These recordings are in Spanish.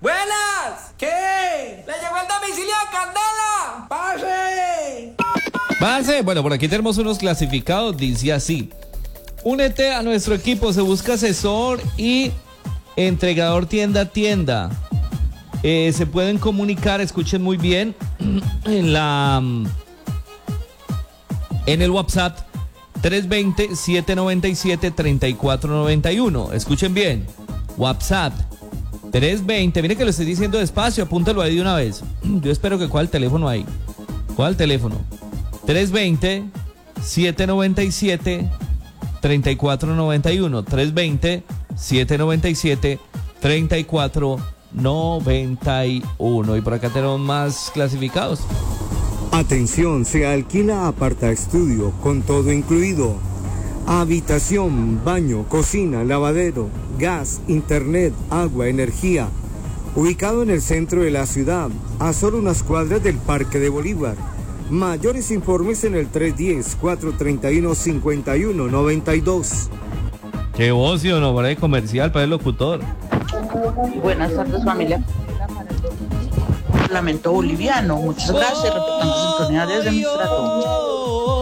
¡Buenas! ¿Qué? ¡Le llegó el domicilio de Candela! ¡Pase! Pase. Bueno, por aquí tenemos unos clasificados, dice así. Únete a nuestro equipo, se busca asesor y entregador tienda a tienda. Se pueden comunicar, escuchen muy bien, en el WhatsApp 320-797-3491. Escuchen bien, WhatsApp 320, mire que lo estoy diciendo despacio, apúntalo ahí de una vez. Yo espero que cuál teléfono hay. ¿Cuál teléfono? 320-797-3491. 320-797-3491. Y por acá tenemos más clasificados. Atención, se alquila aparta estudio con todo incluido. Habitación, baño, cocina, lavadero, gas, internet, agua, energía. Ubicado en el centro de la ciudad, a solo unas cuadras del Parque de Bolívar. Mayores informes en el 310-431-5192. Qué ocio, no, para el comercial, para el locutor. Buenas tardes, familia. Parlamento boliviano. Muchas gracias, reportando sintonía desde Mistrato.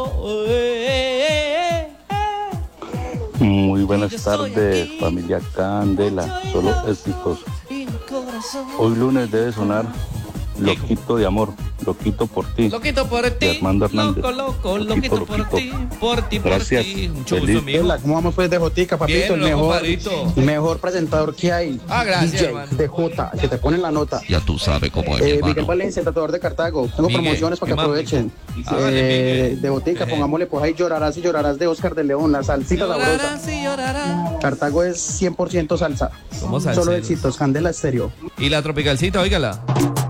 Muy buenas tardes, familia Candela, solo éxitos. Hoy lunes debe sonar Loquito de Amor, Loquito por ti. Loquito por ti. Armando Hernández. Loquito por ti. Por ti, por Gracias. ti. Mucho gusto, amigo. Hola, ¿cómo vamos pues de Jotica, papito? Bien, Mejor presentador que hay. Gracias, DJ hermano. de J, que te ponen la nota. Ya tú sabes cómo es, mi Miguel hermano. Valencia, el tatuador de Cartago. Tengo Miguel, promociones para ¿qué que más, aprovechen. Miguel? De Botica, pongámosle pues ahí Llorarás y Llorarás de Oscar de León, la salsita sabrosa. Cartago es 100% salsa. Somos Solo salseros. éxitos, Candela Estéreo. Y la tropicalcita, óigala.